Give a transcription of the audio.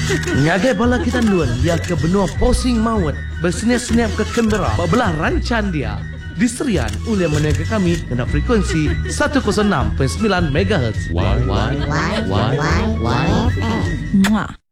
Ngagai bala kita nuan dia ke benua posing maut bersenyap-senyap ke Canberra belah rancan dia diserian oleh menengah kami kena frekuensi 106.9 MHz. Why? Mwah.